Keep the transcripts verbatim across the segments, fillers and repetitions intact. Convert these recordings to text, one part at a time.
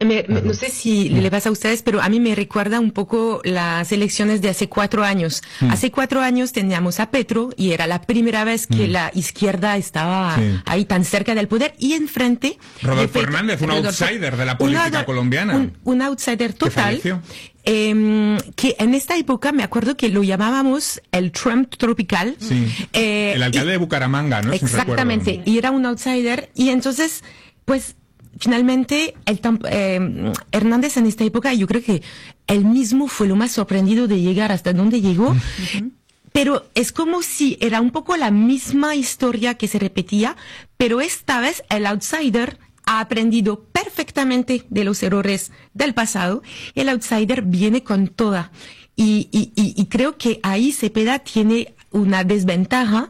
Me, me, no sé si le pasa a ustedes, pero a mí me recuerda un poco las elecciones de hace cuatro años. Mm. Hace cuatro años teníamos a Petro y era la primera vez que mm. la izquierda estaba sí. ahí tan cerca del poder y enfrente... Rodolfo Hernández, un Rodolfo, outsider de la política un, colombiana. Un, un outsider total. Eh, que en esta época me acuerdo que lo llamábamos el Trump tropical. Sí. Eh, el alcalde y, de Bucaramanga, ¿no? Exactamente. Y era un outsider y entonces, pues... Finalmente, el, eh, Hernández en esta época, yo creo que él mismo fue lo más sorprendido de llegar hasta donde llegó, uh-huh. pero es como si era un poco la misma historia que se repetía, pero esta vez el outsider ha aprendido perfectamente de los errores del pasado, y el outsider viene con toda. Y, y, y, y creo que ahí Cepeda tiene una desventaja,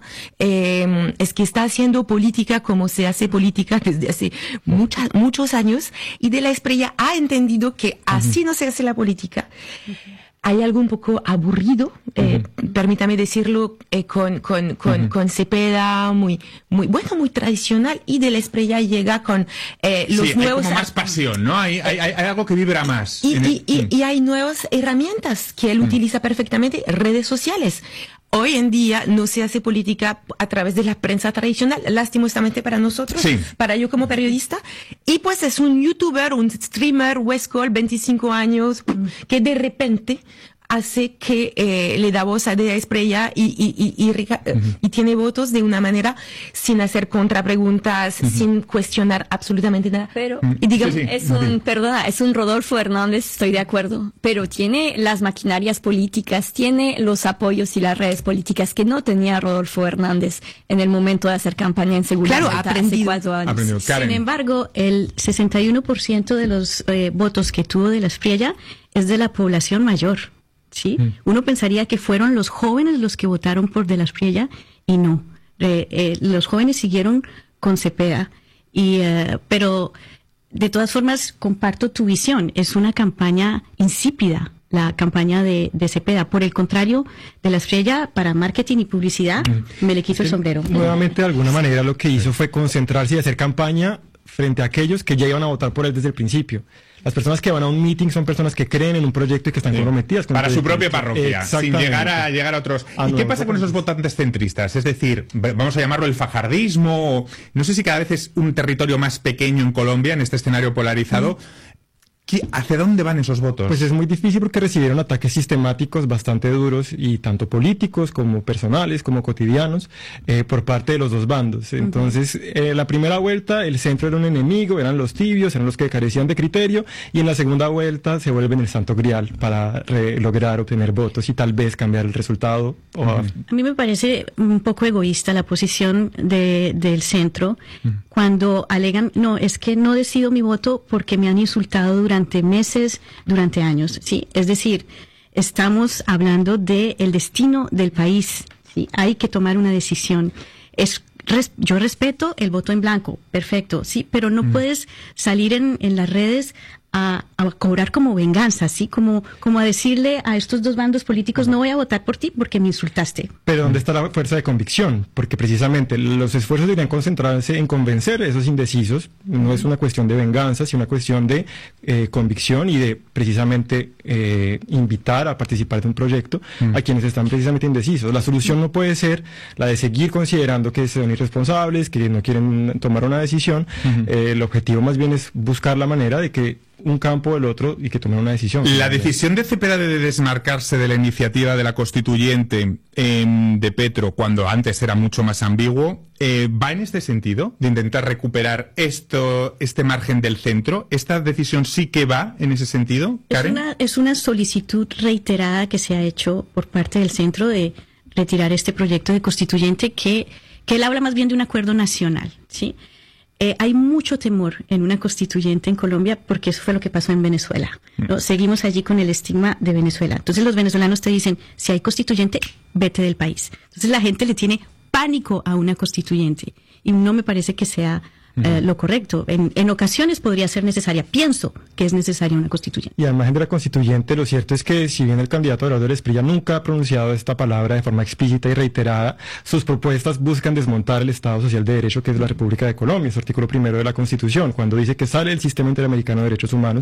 eh, es que está haciendo política como se hace política desde hace muchas, muchos años, y De la Espriella ha entendido que así uh-huh. no se hace la política. Uh-huh. Hay algo un poco aburrido, eh, uh-huh. permítame decirlo, eh, con, con, con, uh-huh. con Cepeda, muy, muy, bueno, muy tradicional, y De la Espriella llega con, eh, los sí, nuevos... hay como más pasión, ¿no? Hay, hay, hay, hay algo que vibra más. Y, el... y, y, y hay nuevas herramientas que él uh-huh. utiliza perfectamente, redes sociales. Hoy en día no se hace política a través de la prensa tradicional, lastimosamente para nosotros, sí. para yo como periodista. Y pues es un youtuber, un streamer, Westcol, veinticinco años, que de repente hace que eh, le da voz a De la Espriella y, y, y, y, uh-huh. y tiene votos de una manera sin hacer contrapreguntas, uh-huh. sin cuestionar absolutamente nada. Pero uh-huh. y digamos, sí, sí. es un, perdona, es un Rodolfo Hernández, estoy de acuerdo, pero tiene las maquinarias políticas, tiene los apoyos y las redes políticas que no tenía Rodolfo Hernández en el momento de hacer campaña en seguridad. Claro, hace cuatro años. Aprendido. Sin embargo, el sesenta y uno por ciento de los eh, votos que tuvo De la Espriella es de la población mayor. ¿Sí? Mm. Uno pensaría que fueron los jóvenes los que votaron por De la Espriella y no. Eh, eh, los jóvenes siguieron con Cepeda. Y, eh, pero de todas formas comparto tu visión. Es una campaña insípida, la campaña de, de Cepeda. Por el contrario, De la Espriella para marketing y publicidad mm. me le quito el sombrero. Nuevamente, de alguna manera, lo que hizo fue concentrarse y hacer campaña frente a aquellos que ya iban a votar por él desde el principio. Las personas que van a un meeting son personas que creen en un proyecto y que están sí. comprometidas con para su propia parroquia, sin llegar a llegar a otros. Ah, ¿Y no, qué pasa con esos votantes centristas? Es decir, vamos a llamarlo el fajardismo. No sé si cada vez es un territorio más pequeño en Colombia, en este escenario polarizado. Mm. ¿Hacia dónde van esos votos? Pues es muy difícil porque recibieron ataques sistemáticos bastante duros, y tanto políticos como personales, como cotidianos, eh, por parte de los dos bandos. Entonces, eh, la primera vuelta, el centro era un enemigo, eran los tibios, eran los que carecían de criterio, y en la segunda vuelta se vuelven el santo grial para re- lograr obtener votos y tal vez cambiar el resultado. O a... a mí me parece un poco egoísta la posición de, del centro, uh-huh. cuando alegan, no, es que no decido mi voto porque me han insultado durante durante meses, durante años, ¿sí? Es decir, estamos hablando de el destino del país, ¿sí? Hay que tomar una decisión. Es, res, yo respeto el voto en blanco, perfecto, sí, pero no mm. puedes salir en, en las redes a, a cobrar como venganza, ¿sí? Como, como a decirle a estos dos bandos políticos, no voy a votar por ti porque me insultaste. Pero ¿dónde está la fuerza de convicción? Porque precisamente los esfuerzos deberían concentrarse en convencer a esos indecisos. No es una cuestión de venganza, sino una cuestión de eh, convicción y de precisamente eh, invitar a participar de un proyecto mm. a quienes están precisamente indecisos. La solución no puede ser la de seguir considerando que son irresponsables, que no quieren tomar una decisión. Mm-hmm. Eh, el objetivo más bien es buscar la manera de que un campo o el otro y que tomen una decisión. La decisión de Cepeda de desmarcarse de la iniciativa de la constituyente eh, de Petro, cuando antes era mucho más ambiguo, eh, ¿va en este sentido? De intentar recuperar esto, este margen del centro. ¿Esta decisión sí que va en ese sentido, Karen? Es una, es una solicitud reiterada que se ha hecho por parte del centro de retirar este proyecto de constituyente que, que él habla más bien de un acuerdo nacional, ¿sí? Eh, hay mucho temor en una constituyente en Colombia porque eso fue lo que pasó en Venezuela, ¿no? Seguimos allí con el estigma de Venezuela. Entonces los venezolanos te dicen, si hay constituyente, vete del país. Entonces la gente le tiene pánico a una constituyente y no me parece que sea eh, lo correcto. En, en ocasiones podría ser necesaria, pienso que es necesaria una constituyente. Y al margen de la constituyente, lo cierto es que si bien el candidato Eduardo De la Espriella nunca ha pronunciado esta palabra de forma explícita y reiterada, sus propuestas buscan desmontar el Estado Social de Derecho que es la República de Colombia, es el artículo primero de la Constitución, cuando dice que sale el sistema interamericano de derechos humanos